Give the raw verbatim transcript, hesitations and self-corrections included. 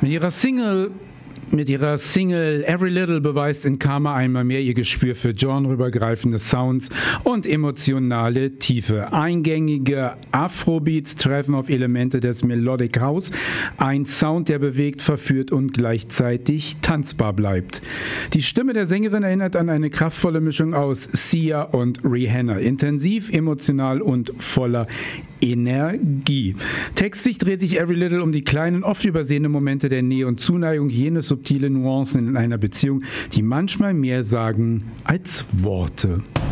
Mit ihrer Single Mit ihrer Single Every Little beweist Enkama einmal mehr ihr Gespür für genreübergreifende Sounds und emotionale Tiefe. Eingängige Afrobeats treffen auf Elemente des Melodic House, ein Sound, der bewegt, verführt und gleichzeitig tanzbar bleibt. Die Stimme der Sängerin erinnert an eine kraftvolle Mischung aus Sia und Rihanna, intensiv, emotional und voller Energie. Textlich dreht sich Every Little um die kleinen, oft übersehenen Momente der Nähe und Zuneigung, jene subtile Nuancen in einer Beziehung, die manchmal mehr sagen als Worte.